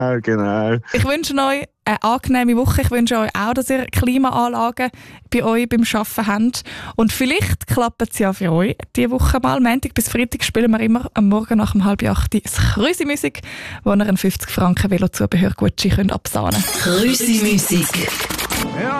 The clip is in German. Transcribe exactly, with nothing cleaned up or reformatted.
genau. Ich wünsche euch eine angenehme Woche. Ich wünsche euch auch, dass ihr Klimaanlagen bei euch beim Arbeiten habt. Und vielleicht klappt es ja für euch diese Woche mal. Montag bis Freitag spielen wir immer am Morgen nach um halb acht das Krüsi-Musik, wo ihr einen fünfzig Franken Velozubehör-Gutschein absahnen könnt. Krüsi-Musik. Ja.